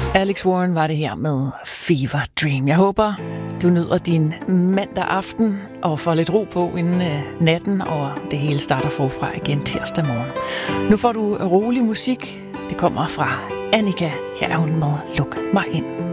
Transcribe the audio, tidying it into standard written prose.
Alex Warren var det her med Fever Dream. Jeg håber, du nyder din mandag aften og får lidt ro på inden natten, og det hele starter forfra igen tirsdag morgen. Nu får du rolig musik. Det kommer fra Annika. Her er hun med Luk mig ind.